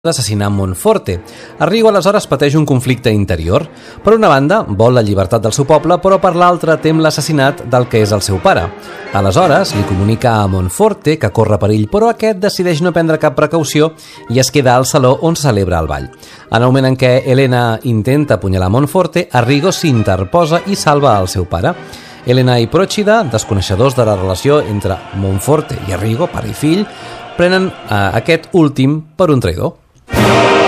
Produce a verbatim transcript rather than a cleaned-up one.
d'assassinar Monforte. Arrigo aleshores pateix un conflicte interior. Per una banda, vol la llibertat del seu poble, però per l'altra tem l'assassinat del que és el seu pare. Aleshores, li comunica a Monforte que corre perill, però aquest decideix no prendre cap precaució i es queda al saló on se celebra el ball. En el moment en què Elena intenta apunyalar Monforte, Arrigo s'interposa i salva el seu pare. Elena i Procida, desconeixedors de la relació entre Monforte i Arrigo, pare i fill, prenen a aquest últim per un traïdor.